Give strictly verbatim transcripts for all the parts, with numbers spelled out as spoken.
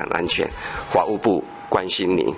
安全。法务部关心您。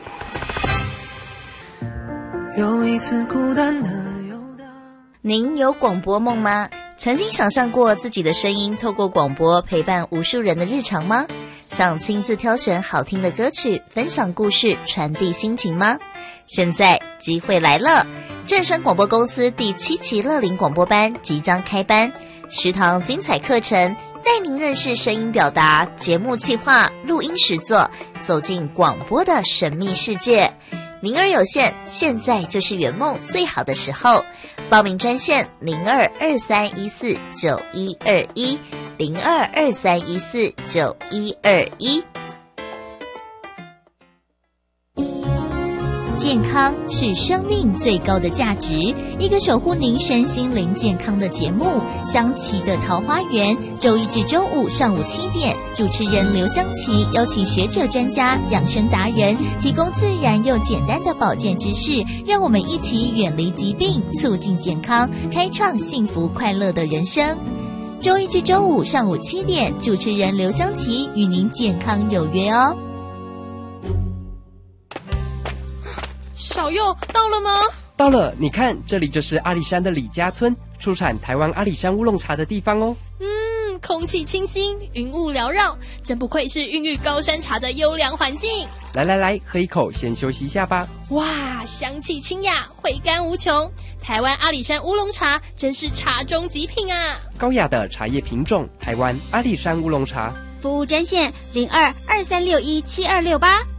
有一次孤单的游荡。 您有广播梦吗？曾经想象过自己的声音透过广播陪伴无数人的日常吗？想亲自挑选好听的歌曲，分享故事，传递心情吗？现在机会来了！正声广播公司第七期乐龄广播班即将开班，十堂精彩课程带您认识声音表达、节目企划、录音实作，走进广播的神秘世界。名额有限，现在就是圆梦最好的时候。报名专线零二二三一四九一二一零二二三一四九一二一。 健康是生命最高的价值，一个守护您身心灵健康的节目《香琪的桃花源》，周一至周五上午七点，主持人刘香琪邀请学者专家、养生达人，提供自然又简单的保健知识，让我们一起远离疾病，促进健康，开创幸福快乐的人生。周一至周五上午七点，主持人刘香琪与您健康有约哦。 小佑到了吗？ 到了，你看，这里就是阿里山的李家村，出产台湾阿里山乌龙茶的地方哦。 嗯，空气清新，云雾缭绕，真不愧是孕育高山茶的优良环境。 来来来，喝一口，先休息一下吧。 哇，香气清雅，回甘无穷。台湾阿里山乌龙茶真是茶中极品啊！ 高雅的茶叶品种，台湾阿里山乌龙茶。 服务专线零二二三六一七二六八。